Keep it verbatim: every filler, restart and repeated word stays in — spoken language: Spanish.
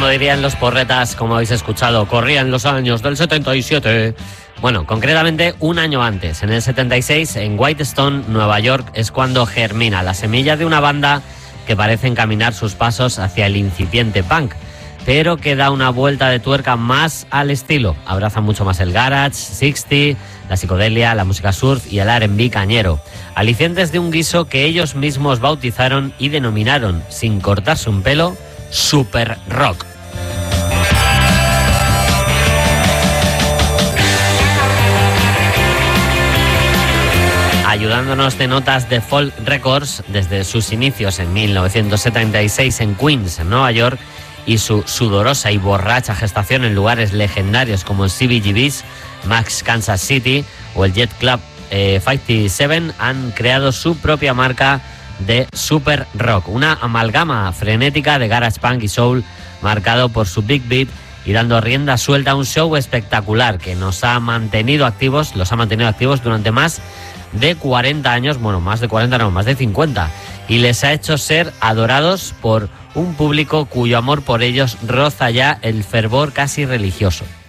como dirían los porretas, como habéis escuchado, corría en los años del setenta y siete. Bueno, concretamente un año antes, en el setenta y seis, en Whitestone, Nueva York, es cuando germina la semilla de una banda que parece encaminar sus pasos hacia el incipiente punk, pero que da una vuelta de tuerca más al estilo. Abraza mucho más el garage, sesenta, la psicodelia, la música surf y el R and B cañero. Alicientes de un guiso que ellos mismos bautizaron y denominaron, sin cortarse un pelo, super rock. Ayudándonos de notas de Folk Records desde sus inicios en mil novecientos setenta y seis en Queens, en Nueva York, y su sudorosa y borracha gestación en lugares legendarios como el C B G B's, Max Kansas City o el Jet Club eh, cincuenta y siete, han creado su propia marca de super rock, una amalgama frenética de garage punk y soul marcado por su big beat y dando rienda suelta a un show espectacular que nos ha mantenido activos, los ha mantenido activos durante más de cuarenta años, bueno, más de cuarenta no, más de cincuenta, y les ha hecho ser adorados por un público cuyo amor por ellos roza ya el fervor casi religioso.